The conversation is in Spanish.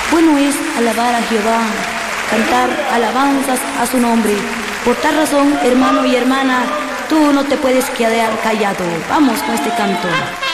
Bueno es alabar a Jehová, cantar alabanzas a su nombre. Por tal razón, hermano y hermana, tú no te puedes quedar callado. Vamos con este canto.